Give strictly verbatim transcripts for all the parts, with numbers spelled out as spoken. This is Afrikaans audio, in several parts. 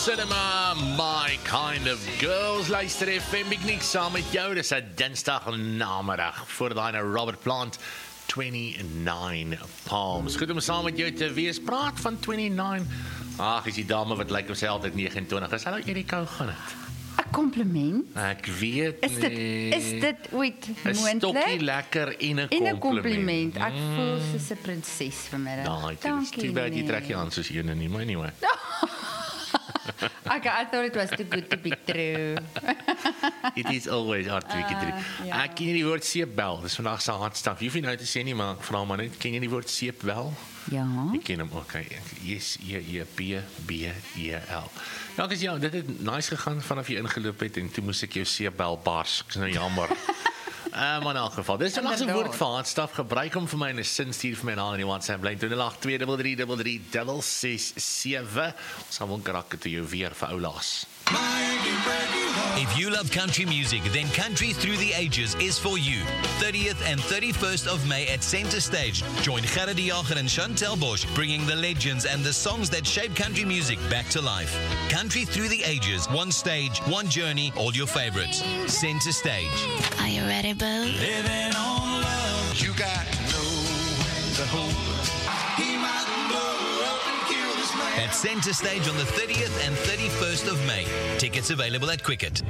Cinema, my kind of girls. Luister F M, ek niks saam met jou. Dis 'n Dinsdag namiddag voor daai nou Robert Plant twenty-nine Palms. Goed om saam met jou te wees. Praat van twenty-nine. Ag, is die dame wat lyk homself dit negenentwintig. Is hulle Erika hoe gaan dit? 'n Kompliment? Ek weet Is dit nie. is dit ooit 'n stokkie moontlik? lekker en 'n En 'n kompliment. kompliment. Ek voel soos 'n prinses vanmiddag. Daai, dit is too bad jy trek jy aan soos eene nie, maar anyway. Okay, I thought it was too good to be true. It is always hard to get through. Uh, ja. Ek ken jy die woord seepbel. Dis vandag se hardstaf. Jy hoef nie nou te sê nie, maar ek vra maar net, ken jy die woord seepbel? Ja. Ek ken hom, okay. S E E P B E L. Ja, dis ja, dit het nice gegaan vanaf jy ingeloop het en toe moes ek jou seepbel bars. Dis nou jammer. Uh, maar in elk geval, dit is vandag se woord vir hardstaf. Gebruik hom vir my in 'n sin, stuur vir my na in die WhatsApp lyn nul agt twee drie drie drie drie ses ses sewe. Ons gaan wel karakter toe jou weer vir oulaas. If you love country music, then Country Through the Ages is for you. thirtieth and thirty-first of May at Centre Stage. Join Gerard de Jager and Chantel Bosch, bringing the legends and the songs that shape country music back to life. Country Through the Ages, one stage, one journey, all your favorites. Centre Stage. Are you ready, Bo? Living on love, you got to know when to hold up. He might blow up and kill this man. At Centre Stage on the thirtieth and thirty-first of May. Tickets available at Quicket.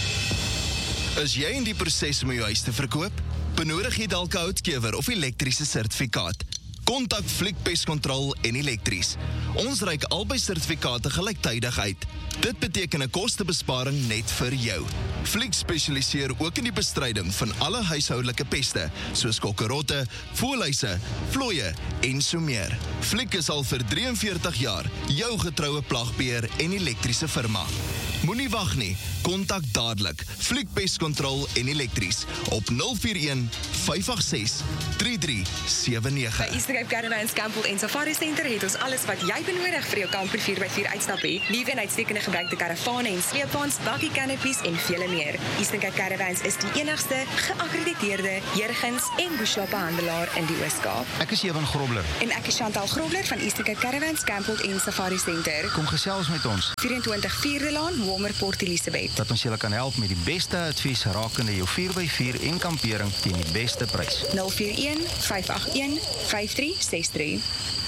Is jy in die proses om jou huis te verkoop? Benodig jy dalk 'n houtkewer of elektriese sertifikaat? Kontak Fliek Pest Control en Elektries. Ons reik albei sertifikate gelyktydig uit. Dit beteken 'n kostebesparing net vir jou. Fliek spesialiseer ook in die bestryding van alle huishoudelike peste, soos kokkerotte, voëlhuise, vlooie en so meer. Fliek is al vir drieënveertig jaar jou getroue plagbeheer en elektriese firma. Moenie wag nie, kontak dadelik Fliek Pest Control en Elektries op nul vier een vyf agt ses drie drie sewe nege. By Eastern Cape Caravans Campbell en Safari Center het ons alles wat jy benodig vir jou kamper vier by vier uitstap hê. Liewe en uitstekende gebruikte karavane en sleepwaens, bakkie canopies en vele meer. Eastern Cape Caravans is die enigste geakkrediteerde Jurgens en Bushloppe-handelaar in die Oos-Kaap. Ek is Ewan Grobler. En ek is Chantal Grobler van Eastern Cape Caravans Campbell en Safari Center. Kom gesels met ons. vyf-en-twintig Vierde Laan, Walmer Port Elizabeth. Dat ons julle kan help met die beste advies rakende jou vier by vier en kampering teen die beste prys. nul vier een vyf agt een vyf drie ses drie.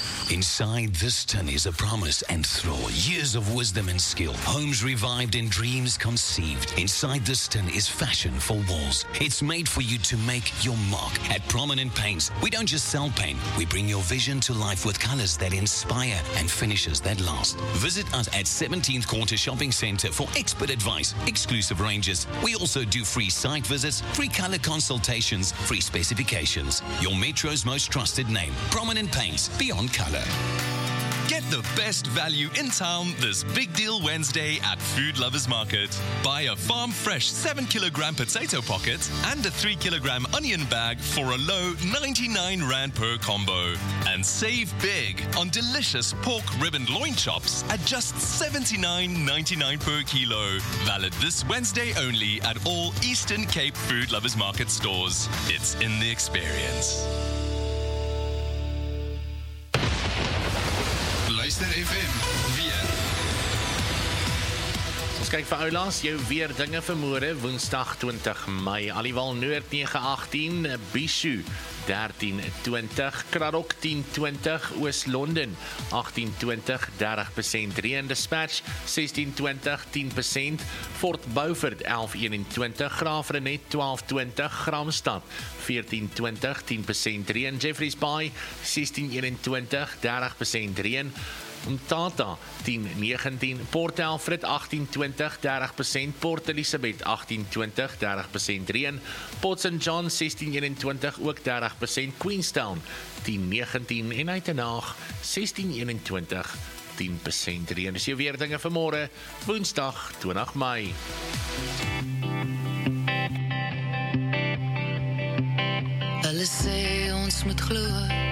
Inside this tin is a promise and thrill, years of wisdom and skill, homes revived and dreams conceived. Inside this tin is fashion for walls. It's made for you to make your mark. At Prominent Paints, we don't just sell paint, we bring your vision to life with colors that inspire and finishes that last. Visit us at seventeenth Quarter Shopping Centre for expert advice, exclusive ranges. We also do free site visits, free color consultations, free specifications. Your Metro's most trusted name, Prominent Paints, beyond color. Get the best value in town this Big Deal Wednesday at Food Lovers Market. Buy a farm fresh seven kilogram potato pocket and a three kilogram onion bag for a low ninety-nine rand per combo. And save big on delicious pork ribbon loin chops at just seventy-nine ninety-nine per kilo. Valid this Wednesday only at all Eastern Cape Food Lovers Market stores. It's in the experience. Luister F M, weer. Ons kyk vir oulaas, jou weer dinge vir môre, Woensdag twintig Mei. Aliwal Noord nege agtien, Bishu dertien twintig, Kraddock tien twintig, Oos-London agttien twintig, dertig persent reën, Dispatch sestien twintig, tien persent, Fort Beaufort elf eenentwintig, Graafrenet twaalf twintig, Gramstad veertien twintig, tien persent reën, Jeffreys Bay sestien eenentwintig, dertig persent reën, Umtata tien negentien, Port Alfred agttien twintig, dertig persent, Port Elizabeth agttien twintig, dertig persent reën, Port Saint John sestien eenentwintig, ook dertig persent, Queenstown tien negentien en Uitenhaag sestien eenentwintig, tien persent reën. Dis jou weer dinge vir môre, Woensdag twintig Mei. Hulle sê ons moet glo